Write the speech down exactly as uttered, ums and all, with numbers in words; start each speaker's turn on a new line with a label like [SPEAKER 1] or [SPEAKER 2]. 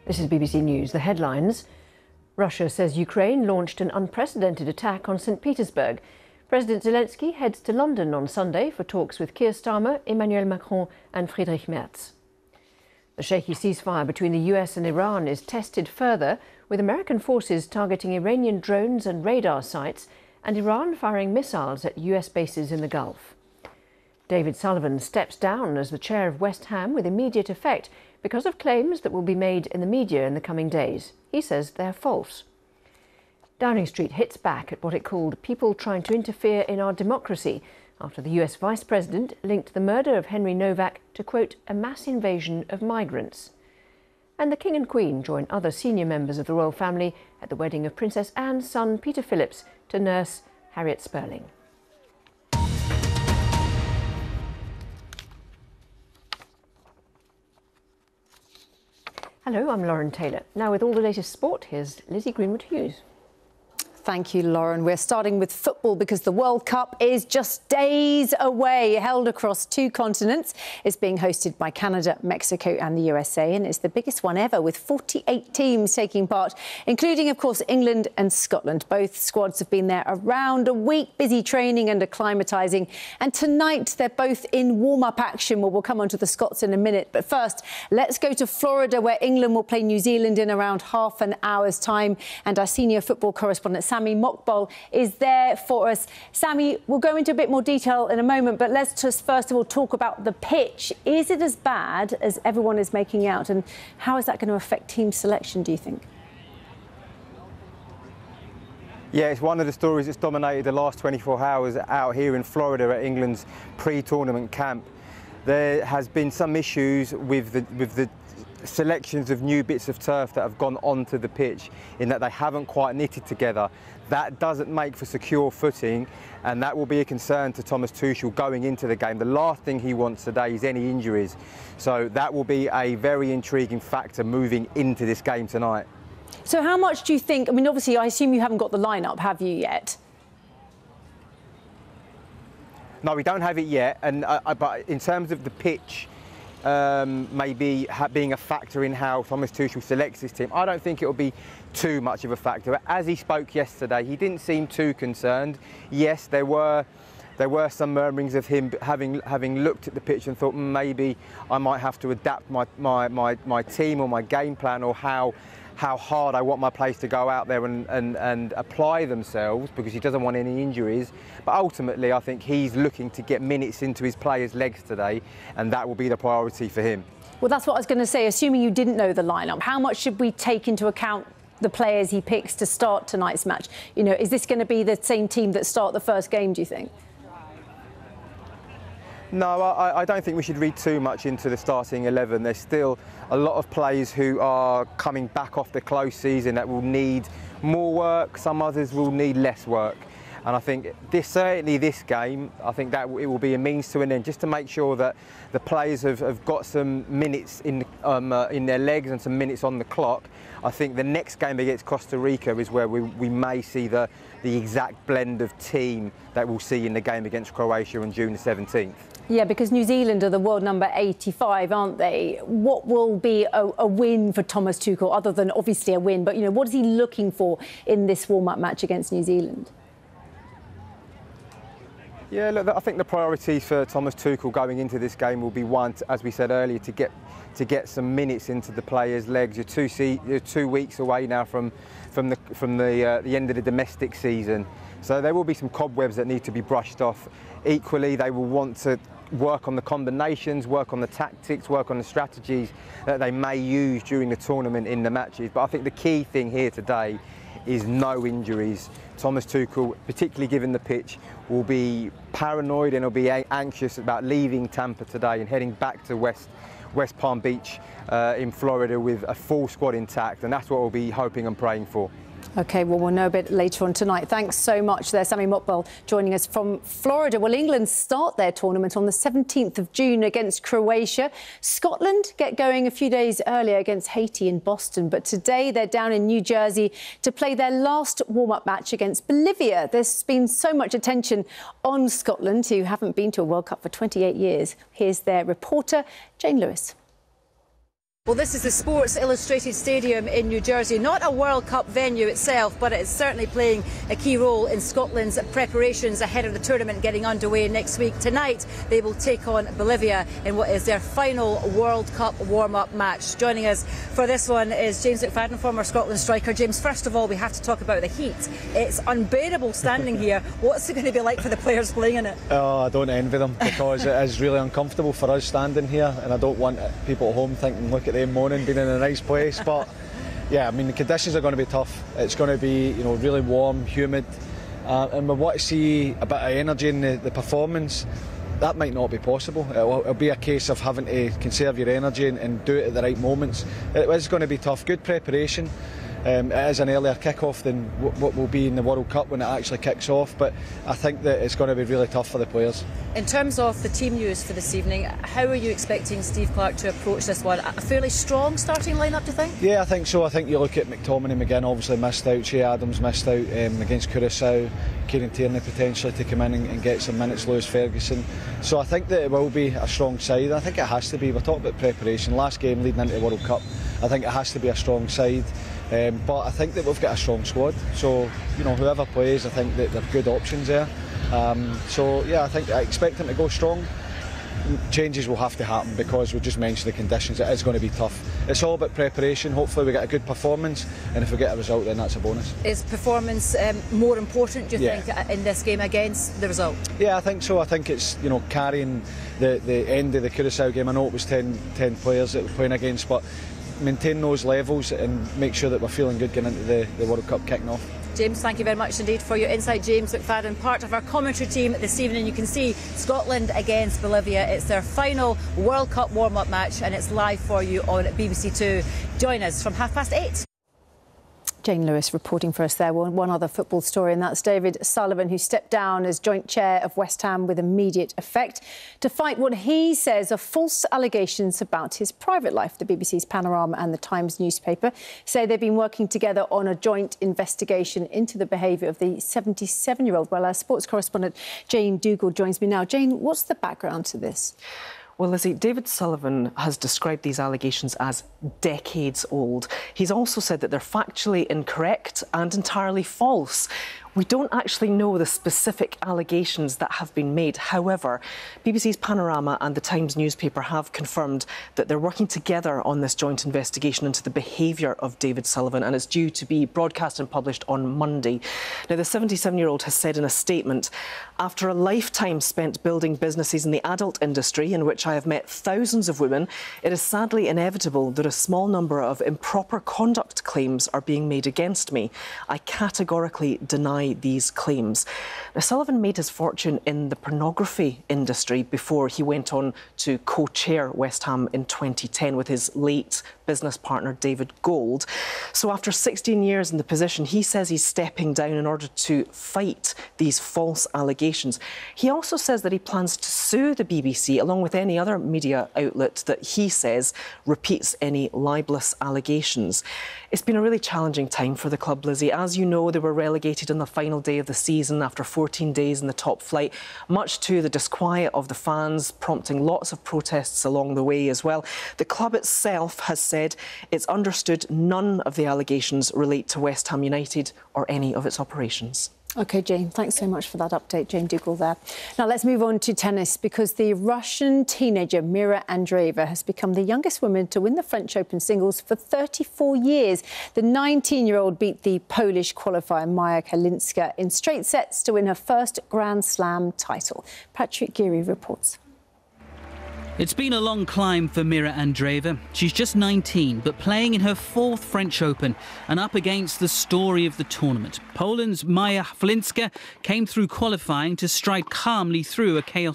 [SPEAKER 1] This is B B C News. The headlines. Russia says Ukraine launched an unprecedented attack on Saint Petersburg. President Zelensky heads to London on Sunday for talks with Keir Starmer, Emmanuel Macron and Friedrich Merz. The shaky ceasefire between the U S and Iran is tested further, with American forces targeting Iranian drones and radar sites and Iran firing missiles at U S bases in the Gulf. David Sullivan steps down as the chair of West Ham with immediate effect because of claims that will be made in the media in the coming days. He says they're false. Downing Street hits back at what it called people trying to interfere in our democracy after the U S Vice President linked the murder of Henry Novak to, quote, a mass invasion of migrants. And the King and Queen join other senior members of the royal family at the wedding of Princess Anne's son Peter Phillips to nurse Harriet Spurling. Hello, I'm Lauren Taylor. Now with all the latest sport, here's Lizzie Greenwood-Hughes.
[SPEAKER 2] Thank you, Lauren. We're starting with football because the World Cup is just days away, held across two continents. It's being hosted by Canada, Mexico and the U S A, and it's the biggest one ever, with forty-eight teams taking part, including, of course, England and Scotland. Both squads have been there around a week, busy training and acclimatising. And tonight, they're both in warm-up action. Well, we'll come on to the Scots in a minute. But first, let's go to Florida, where England will play New Zealand in around half an hour's time. And our senior football correspondent, Sami Mokbel, is there for us. Sami, we'll go into a bit more detail in a moment, but let's just first of all talk about the pitch. Is it as bad as everyone is making out, and how is that going to affect team selection, do you think?
[SPEAKER 3] Yeah, it's one of the stories that's dominated the last twenty-four hours out here in Florida at England's pre-tournament camp. There has been some issues with the, with the selections of new bits of turf that have gone onto the pitch, in that they haven't quite knitted together. That doesn't make for secure footing, and that will be a concern to Thomas Tuchel going into the game. The last thing he wants today is any injuries, so that will be a very intriguing factor moving into this game tonight.
[SPEAKER 2] So how much do you think, I mean, obviously I assume you haven't got the lineup, have you, yet?
[SPEAKER 3] No, we don't have it yet, and uh, but in terms of the pitch, Um, maybe ha being a factor in how Thomas Tuchel selects his team, I don't think it will be too much of a factor. As he spoke yesterday, he didn't seem too concerned. Yes, there were there were some murmurings of him having having looked at the pitch and thought, mm, maybe I might have to adapt my, my, my, my team or my game plan, or how how hard I want my players to go out there and, and, and apply themselves, because he doesn't want any injuries. But ultimately, I think he's looking to get minutes into his players' legs today, and that will be the priority for him.
[SPEAKER 2] Well, that's what I was going to say. Assuming you didn't know the lineup, how much should we take into account the players he picks to start tonight's match? You know, is this going to be the same team that start the first game, do you think?
[SPEAKER 3] No, I, I don't think we should read too much into the starting eleven. There's still a lot of players who are coming back off the close season that will need more work. Some others will need less work. And I think this, certainly this game, I think that it will be a means to an end, just to make sure that the players have, have got some minutes in, um, uh, in their legs and some minutes on the clock. I think the next game against Costa Rica is where we, we may see the, the exact blend of team that we'll see in the game against Croatia on June the seventeenth.
[SPEAKER 2] Yeah, because New Zealand are the world number eighty-five, aren't they? What will be a, a win for Thomas Tuchel, other than obviously a win? But, you know, what is he looking for in this warm-up match against New Zealand?
[SPEAKER 3] Yeah, look, I think the priorities for Thomas Tuchel going into this game will be, one, as we said earlier, to get to get some minutes into the players' legs. You're two, se you're two weeks away now from from the from the uh, the end of the domestic season, so there will be some cobwebs that need to be brushed off. Equally, they will want to work on the combinations, work on the tactics, work on the strategies that they may use during the tournament in the matches. But I think the key thing here today is no injuries. Thomas Tuchel, particularly given the pitch, will be paranoid and will be anxious about leaving Tampa today and heading back to West West Palm Beach uh, in Florida with a full squad intact, and that's what we'll be hoping and praying for.
[SPEAKER 2] OK, well, we'll know a bit later on tonight. Thanks so much there, Sami Mokbel, joining us from Florida. Well, England start their tournament on the seventeenth of June against Croatia. Scotland get going a few days earlier against Haiti in Boston. But today they're down in New Jersey to play their last warm-up match against Bolivia. There's been so much attention on Scotland, who haven't been to a World Cup for twenty-eight years. Here's their reporter, Jane Lewis.
[SPEAKER 4] Well, Well, this is the Sports Illustrated Stadium in New Jersey. Not a World Cup venue itself, but it is certainly playing a key role in Scotland's preparations ahead of the tournament getting underway next week. Tonight, they will take on Bolivia in what is their final World Cup warm-up match. Joining us for this one is James McFadden, former Scotland striker. James, first of all, we have to talk about the heat. It's unbearable standing here. What's it going to be like for the players playing in it?
[SPEAKER 5] Oh, I don't envy them, because it is really uncomfortable for us standing here, and I don't want people at home thinking, look at them moaning, being in a nice place. But yeah, I mean, the conditions are going to be tough. It's going to be, you know, really warm, humid, uh, and we want to see a bit of energy in the, the performance. That might not be possible. It'll, it'll be a case of having to conserve your energy and, and do it at the right moments. It is going to be tough. Good preparation. Um, it is an earlier kick-off than what will be in the World Cup when it actually kicks off, but I think that it's going to be really tough for the players.
[SPEAKER 4] In terms of the team news for this evening, how are you expecting Steve Clarke to approach this one? A fairly strong starting lineup, do you think?
[SPEAKER 5] Yeah, I think so. I think you look at McTominay, McGinn obviously missed out, Che Adams missed out um, against Curaçao, Kieran Tierney potentially to come in and, and get some minutes, Lewis Ferguson. So I think that it will be a strong side. I think it has to be. We're talking about preparation. Last game leading into the World Cup, I think it has to be a strong side. Um, but I think that we've got a strong squad, so you know, whoever plays, I think that there are good options there. Um, so yeah, I think I expect them to go strong. Changes will have to happen because we just mentioned the conditions. It is going to be tough. It's all about preparation. Hopefully we get a good performance, and if we get a result, then that's a bonus.
[SPEAKER 4] Is performance um, more important, do you
[SPEAKER 5] yeah.
[SPEAKER 4] think, in this game against the result?
[SPEAKER 5] Yeah, I think so. I think it's, you know, carrying the, the end of the Curaçao game. I know it was ten, ten players that we're playing against, but maintain those levels and make sure that we're feeling good getting into the, the World Cup kicking off.
[SPEAKER 4] James, thank you very much indeed for your insight. James McFadden, part of our commentary team this evening. You can see Scotland against Bolivia. It's their final World Cup warm-up match, and it's live for you on B B C Two. Join us from half past eight.
[SPEAKER 2] Jane Lewis reporting for us there. One, one other football story, and that's David Sullivan, who stepped down as joint chair of West Ham with immediate effect to fight what he says are false allegations about his private life. The B B C's Panorama and the Times newspaper say they've been working together on a joint investigation into the behaviour of the seventy-seven-year-old. Well, our sports correspondent Jane Dougal joins me now. Jane, what's the background to this?
[SPEAKER 6] Well, Lizzie, David Sullivan has described these allegations as decades old. He's also said that they're factually incorrect and entirely false. We don't actually know the specific allegations that have been made. However, B B C's Panorama and the Times newspaper have confirmed that they're working together on this joint investigation into the behaviour of David Sullivan, and it's due to be broadcast and published on Monday. Now, the seventy-seven-year-old has said in a statement, "After a lifetime spent building businesses in the adult industry, in which I have met thousands of women, it is sadly inevitable that a small number of improper conduct claims are being made against me. I categorically deny these claims." Now, Sullivan made his fortune in the pornography industry before he went on to co-chair West Ham in twenty ten with his late business partner David Gold. So after sixteen years in the position, he says he's stepping down in order to fight these false allegations. He also says that he plans to sue the B B C along with any other media outlet that he says repeats any libelous allegations. It's been a really challenging time for the club, Lizzie. As you know, they were relegated on the final day of the season after fourteen days in the top flight, much to the disquiet of the fans, prompting lots of protests along the way as well. The club itself has said it's understood none of the allegations relate to West Ham United or any of its operations.
[SPEAKER 2] OK, Jane, thanks so much for that update. Jane Dougal there. Now, let's move on to tennis, because the Russian teenager Mira Andreeva has become the youngest woman to win the French Open singles for thirty-four years. The nineteen-year-old beat the Polish qualifier Maja Kalinska in straight sets to win her first Grand Slam title. Patrick Geary reports.
[SPEAKER 7] It's been a long climb for Mira Andreeva. She's just nineteen, but playing in her fourth French Open and up against the story of the tournament. Poland's Maja Kalinska came through qualifying to stride calmly through a chaotic